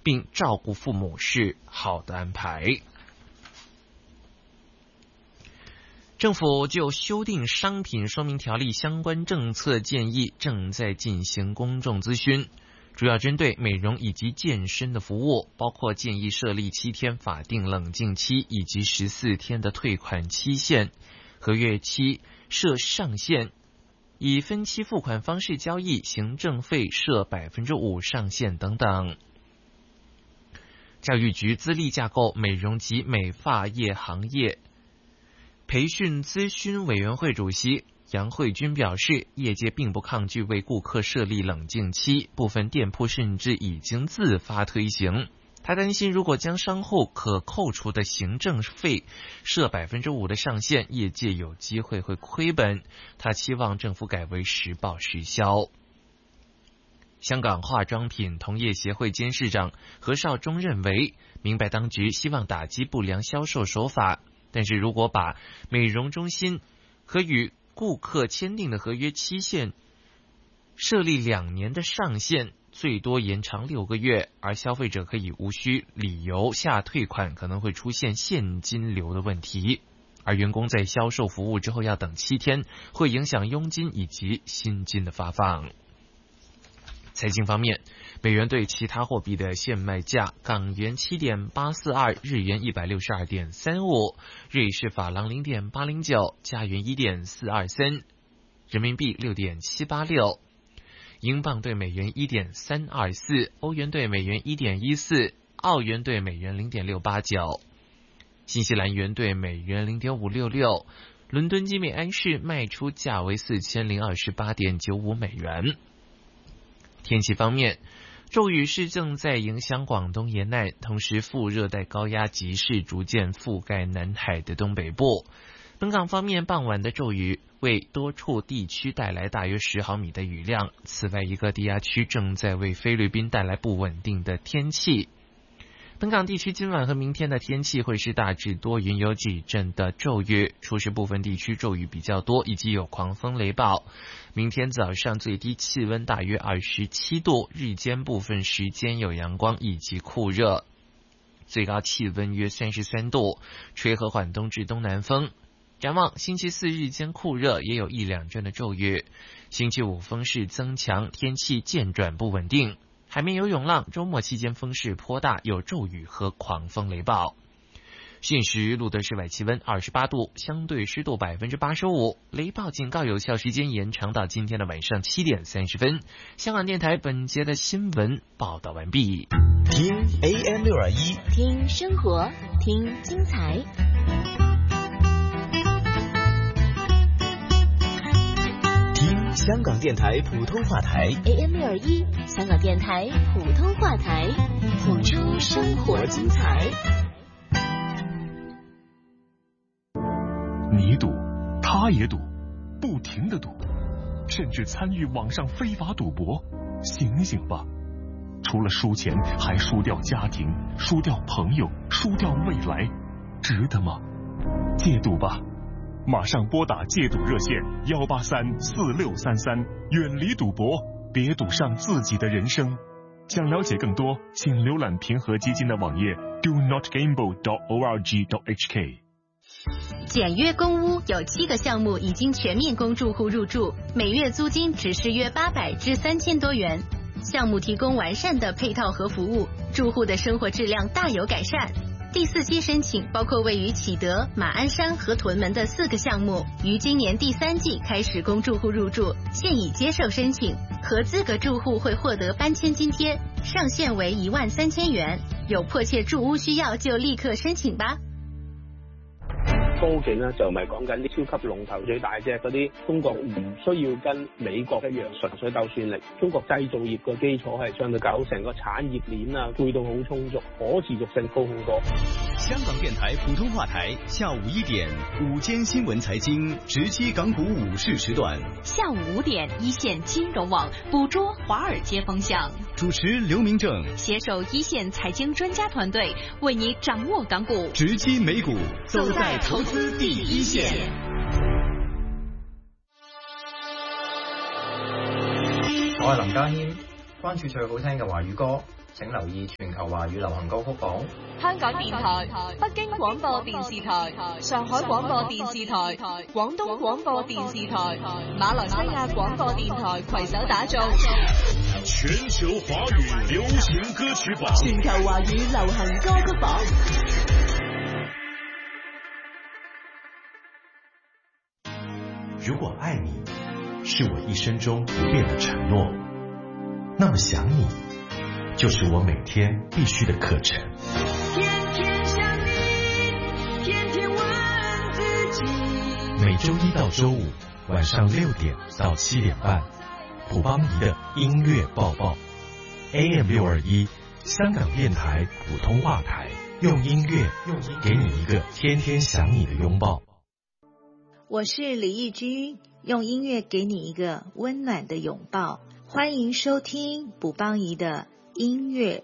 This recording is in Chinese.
并照顾父母是好的安排。政府就修订商品说明条例相关政策建议正在进行公众咨询，主要针对美容以及健身的服务，包括建议设立7天法定冷静期以及14天的退款期限，合约期设上限，以分期付款方式交易，行政费设5%上限等等。教育局资历架构美容及美发业行业培训咨询委员会主席杨慧君表示，业界并不抗拒为顾客设立冷静期，部分店铺甚至已经自发推行。他担心，如果将商户可扣除的行政费设5%的上限，业界有机会会亏本。他期望政府改为实报实销。香港化妆品同业协会监事长何绍忠认为，明白当局希望打击不良销售手法，但是如果把美容中心和与顾客签订的合约期限设立2年的上限，最多延长6个月，而消费者可以无需理由下退款，可能会出现现金流的问题。而员工在销售服务之后要等7天，会影响佣金以及薪金的发放。财经方面，美元对其他货币的现卖价：港元7.842，日元162.35，瑞士法郎0.809，加元1.423，人民币6.786，英镑对美元1.324，欧元对美元1.14，澳元对美元0.689，新西兰元对美元0.566，伦敦金每安士卖出价为4028.95美元。天气方面，骤雨是正在影响广东沿岸，同时副热带高压急势逐渐覆盖南海的东北部。本港方面，傍晚的骤雨为多处地区带来大约10毫米的雨量。此外，一个低压区正在为菲律宾带来不稳定的天气。本港地区今晚和明天的天气会是大致多云，有几阵的骤雨，初时部分地区骤雨比较多，以及有狂风雷暴。明天早上最低气温大约27度，日间部分时间有阳光以及酷热，最高气温约33度，吹和缓东至东南风。展望星期4日间酷热，也有1-2阵的骤雨。星期5风势增强，天气渐转不稳定，海面有涌浪，周末期间风势颇大，有骤雨和狂风雷暴。现时录得室外气温28度，相对湿度85%，雷暴警告有效时间延长到今天的晚上7点30分。香港电台本节的新闻报道完毕。 听 AM621， 听生活，听精彩。 听香港电台普通话台 AM621，香港电台普通话台，谱出生活精彩。 你赌，他也赌，不停地赌，甚至参与网上非法赌博。醒醒吧，除了输钱，还输掉家庭，输掉朋友，输掉未来，值得吗？戒赌吧，马上拨打戒赌热线1834633，远离赌博，别赌上自己的人生。想了解更多，请浏览平和基金的网页 donotgamble.org.hk。 简约公屋有7个项目已经全面供住户入住，每月租金只是约800至3000多元。项目提供完善的配套和服务，住户的生活质量大有改善。第4期申请包括位于启德、马鞍山和屯门的4个项目，于今年第3季开始供住户入住，现已接受申请。合资格住户会获得搬迁津贴，上限为13000元。有迫切住屋需要就立刻申請吧。 科技咧就咪講緊啲超級龍頭最大隻嗰啲，中國唔需要跟美國一樣純粹鬥算力。中國製造業嘅基礎係相對搞成個產業鏈啊，配套好充足，可持續性高好多。 香港電台普通話台下午1點午間新聞財經直擊港股午市時段， 下午5點一線金融網捕捉華爾街風向， 主持劉明正， 攜手一線財經專家團隊，為你掌握港股， 直擊美股， 走在投資第一線。 我係林家謙，關注最好聽嘅華語歌， 請留意全球華語流行歌曲榜。 香港電台、北京廣播電視台、上海廣播電視台、廣東廣播電視台、馬來西亞廣播電台攜手打造全球華語流行歌曲榜。 全球華語流行歌曲榜。 如果愛你是我一生中不變的承諾，那麼想你就是我每天必須的課程。 天天想你，天天問自己。 每周一到周五晚上6點到7點半，蒲邦儀的音樂報報 AM621 香港電台普通話台，用音樂給你一個天天想你的擁抱。 我是李翊君，用音樂給你一個溫暖的擁抱。歡迎收聽蒲邦儀的音樂